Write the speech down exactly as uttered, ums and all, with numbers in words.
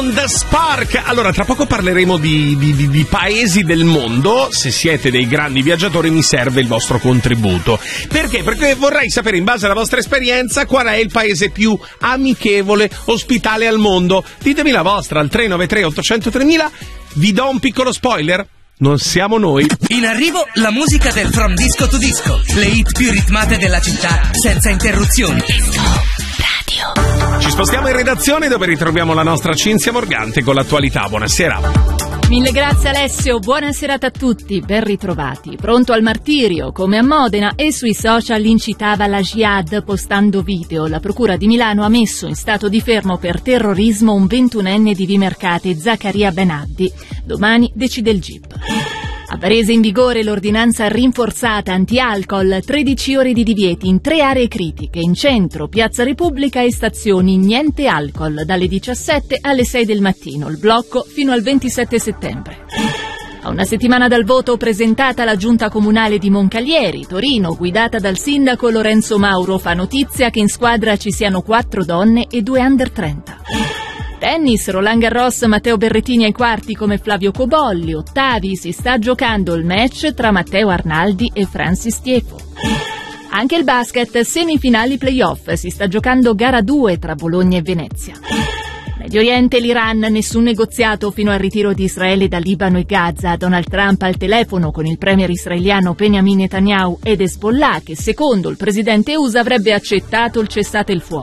The Spark. Allora, tra poco parleremo di, di, di, di paesi del mondo. Se siete dei grandi viaggiatori mi serve il vostro contributo. Perché? Perché vorrei sapere, in base alla vostra esperienza, qual è il paese più amichevole, ospitale al mondo. Ditemi la vostra al tre nove tre otto zero tre mila. Vi do un piccolo spoiler: non siamo noi. In arrivo la musica del From Disco to Disco, le hit più ritmate della città, senza interruzioni. Ci spostiamo in redazione, dove ritroviamo la nostra Cinzia Morgante con l'attualità. Buonasera. Mille grazie Alessio, buona serata a tutti, ben ritrovati. Pronto al martirio, come a Modena, e sui social incitava la jihad postando video. La procura di Milano ha messo in stato di fermo per terrorismo un ventunenne di Vimercate, Zaccaria Benaddi. Domani decide il G I P. A Varese in vigore l'ordinanza rinforzata anti-alcol, tredici ore di divieti in tre aree critiche, in centro, Piazza Repubblica e stazioni, niente alcol, dalle diciassette alle sei del mattino, il blocco fino al ventisette settembre. A una settimana dal voto presentata la giunta comunale di Moncalieri, Torino, guidata dal sindaco Lorenzo Mauro, fa notizia che in squadra ci siano quattro donne e due under trenta. Tennis, Roland Garros, Matteo Berrettini ai quarti come Flavio Cobolli. Ottavi, si sta giocando il match tra Matteo Arnaldi e Francis Tiefo. Anche il basket, semifinali playoff, si sta giocando gara due tra Bologna e Venezia. Medio Oriente, l'Iran, nessun negoziato fino al ritiro di Israele da Libano e Gaza. Donald Trump al telefono con il premier israeliano Benjamin Netanyahu ed Hezbollah, che secondo il presidente U S avrebbe accettato il cessate il fuoco.